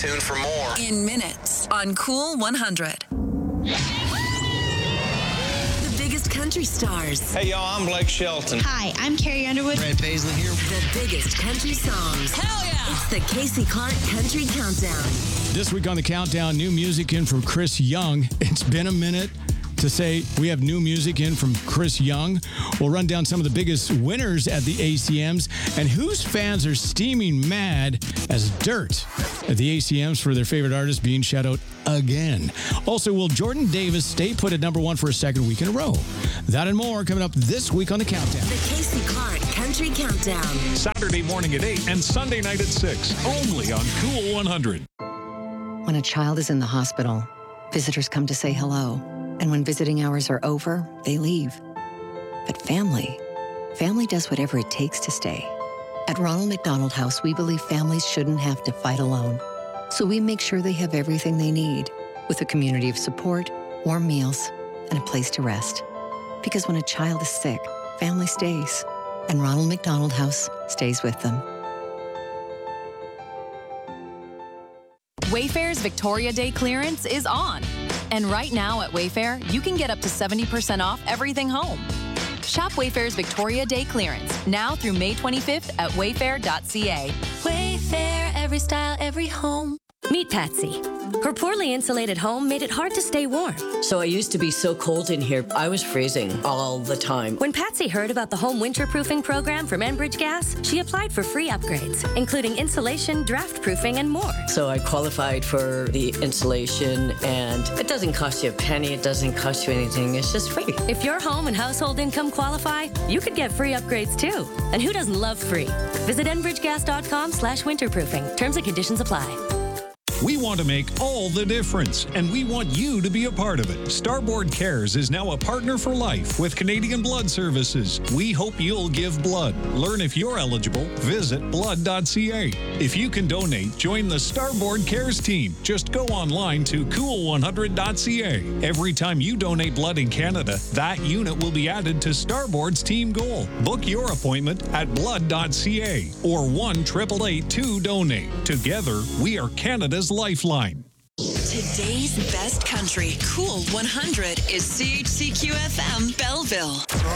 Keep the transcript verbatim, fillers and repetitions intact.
tuned for more. In minutes on Cool one hundred. The biggest country stars. Hey, y'all, I'm Blake Shelton. Hi, I'm Carrie Underwood. Brad Paisley here. The biggest country songs. Hell yeah! It's the Casey Clark Country Countdown. This week on the Countdown, new music in from Chris Young. It's been a minute to say we have new music in from Chris Young. We'll run down some of the biggest winners at the A C Ms and whose fans are steaming mad as dirt at the A C Ms for their favorite artist being shut out again. Also, will Jordan Davis stay put at number one for a second week in a row? That and more coming up this week on the Countdown. The Casey Clark Country Countdown. Saturday morning at eight and Sunday night at six, only on Cool one hundred. When a child is in the hospital, visitors come to say hello. And when visiting hours are over, they leave. But family, family does whatever it takes to stay. At Ronald McDonald House, we believe families shouldn't have to fight alone. So we make sure they have everything they need, with a community of support, warm meals, and a place to rest. Because when a child is sick, family stays. And Ronald McDonald House stays with them. Wayfair's Victoria Day clearance is on. And right now at Wayfair, you can get up to seventy percent off everything home. Shop Wayfair's Victoria Day clearance now through May twenty-fifth at wayfair dot c a. Wayfair, every style, every home. Meet Patsy. Her poorly insulated home made it hard to stay warm. So I used to be so cold in here, I was freezing all the time. When Patsy heard about the home winterproofing program from Enbridge Gas, she applied for free upgrades, including insulation, draft proofing, and more. So I qualified for the insulation, and it doesn't cost you a penny, it doesn't cost you anything, it's just free. If your home and household income qualify, you could get free upgrades too. And who doesn't love free? Visit enbridge gas dot com slash winterproofing. Terms and conditions apply. We want to make all the difference, and we want you to be a part of it. Starboard Cares is now a partner for life with Canadian Blood Services. We hope you'll give blood. Learn if you're eligible. Visit blood dot c a. If you can donate, join the Starboard Cares team. Just go online to cool one hundred dot c a. Every time you donate blood in Canada, that unit will be added to Starboard's team goal. Book your appointment at blood dot c a or one eight eight eight two donate. Together, we are Canada's lifeline. Today's best country, Cool one hundred, is C H C Q F M Belleville.